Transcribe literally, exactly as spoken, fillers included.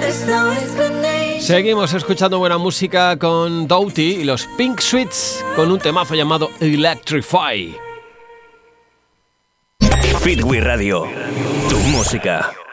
Seguimos escuchando buena música con Doughty y los Pink Sweets con un temazo llamado Electrify. Fitwi Radio, tu música.